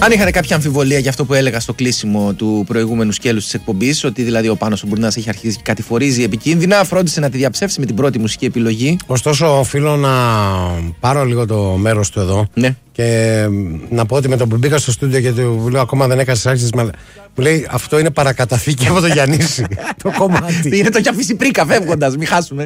Αν είχατε κάποια αμφιβολία για αυτό που έλεγα στο κλείσιμο του προηγούμενου σκέλους της εκπομπής, ότι δηλαδή ο Πάνος ο Μπουρνάς έχει αρχίσει και κατηφορίζει επικίνδυνα, φρόντισε να τη διαψεύσει με την πρώτη μουσική επιλογή. Ωστόσο, οφείλω να πάρω λίγο το μέρος του εδώ. Ναι. Και να πω ότι με το που μπήκα στο στούντιο και του λέω ακόμα δεν έκανες άρχισες. Μου λέει αυτό είναι παρακαταθήκη από το Γιαννίση. Το κομμάτι. Είναι το κι αφήσει πρίκα φεύγοντας, μην χάσουμε.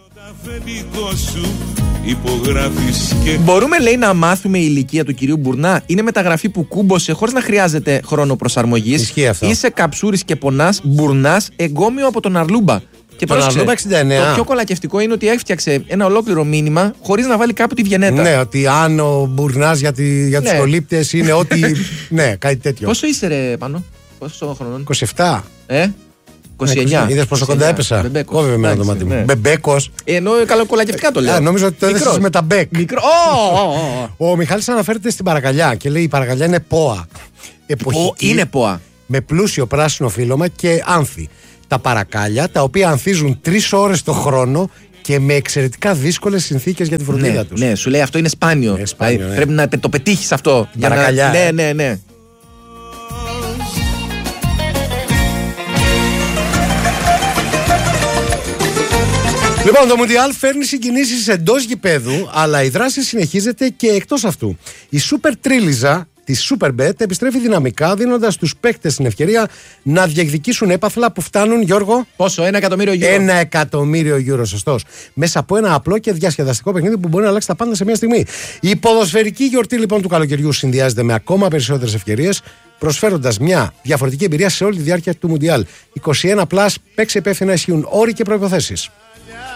Μπορούμε, λέει, να μάθουμε η ηλικία του κυρίου Μπουρνά. Είναι μεταγραφή που κούμπωσε χωρίς να χρειάζεται χρόνο προσαρμογής. Ισχύει αυτό. Είσαι καψούρης και πονάς, Μπουρνάς, εγκόμιο από τον Αρλούμπα. Και τον Αρλούμπα 69. Το πιο κολακευτικό είναι ότι έφτιαξε ένα ολόκληρο μήνυμα χωρίς να βάλει κάπου τη Βιενέτα. Ναι, ότι αν ο Μπουρνάς για τους κολύπτες είναι ότι. Ναι, κάτι τέτοιο. Πόσο είσαι, ρε Πάνο, πόσο χρονών? 27. 29. Είδες πόσο κοντά έπεσα. Κόβε με το μάτι μου. Μπεμπέκος. Ενώ καλοκολακευτικά το λέω. Νόμιζα ότι το έδεσες με τα μπέκ. Ο Μιχάλης αναφέρεται στην Παρακαλιά και λέει η Παρακαλιά είναι ΠΟΑ. Εποχική. Είναι ΠΟΑ. Με πλούσιο πράσινο φύλλωμα και άνθη. Τα παρακάλια τα οποία ανθίζουν 3 ώρες το χρόνο και με εξαιρετικά δύσκολες συνθήκες για τη φροντίδα τους. Ναι, σου λέει αυτό είναι σπάνιο. Ναι. Πρέπει να το πετύχεις αυτό. Παρακαλιά. Ναι. Λοιπόν, το Μουντιάλ φέρνει συγκινήσεις εντός γηπέδου, αλλά η δράση συνεχίζεται και εκτός αυτού. Η Σούπερ Τρίλιζα της Superbet επιστρέφει δυναμικά, δίνοντας στους παίκτες την ευκαιρία να διεκδικήσουν έπαθλα που φτάνουν, Γιώργο. Πόσο, 1 εκατομμύριο ευρώ. 1 εκατομμύριο ευρώ, σωστός. Μέσα από ένα απλό και διασκεδαστικό παιχνίδι που μπορεί να αλλάξει τα πάντα σε μια στιγμή. Η ποδοσφαιρική γιορτή λοιπόν του καλοκαιριού συνδυάζεται με ακόμα περισσότερες ευκαιρίες, προσφέροντας μια διαφορετική εμπειρία σε όλη τη διάρκεια του Μουντιάλ. 21+, παίξε υπεύθυνα, ισχύουν όροι και προϋποθέσεις.